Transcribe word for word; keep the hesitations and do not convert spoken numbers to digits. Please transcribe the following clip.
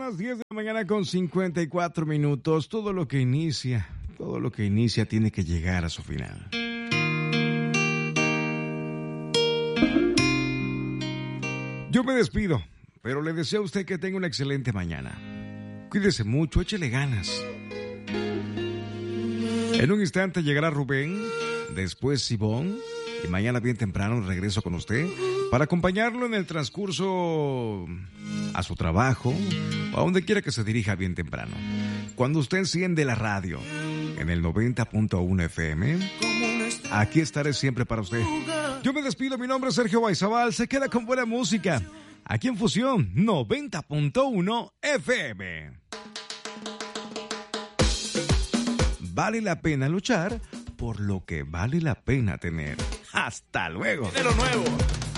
las diez de la mañana con cincuenta y cuatro minutos. Todo lo que inicia, todo lo que inicia tiene que llegar a su final. Yo me despido, pero le deseo a usted que tenga una excelente mañana. Cuídese mucho, échele ganas. En un instante llegará Rubén, después Sibón, y mañana bien temprano regreso con usted para acompañarlo en el transcurso a su trabajo o a donde quiera que se dirija bien temprano. Cuando usted enciende la radio en el noventa punto uno F M, aquí estaré siempre para usted. Yo me despido, mi nombre es Sergio Baizabal, se queda con buena música. Aquí en Fusión noventa punto uno F M. Vale la pena luchar por lo que vale la pena tener. Hasta luego. De lo nuevo.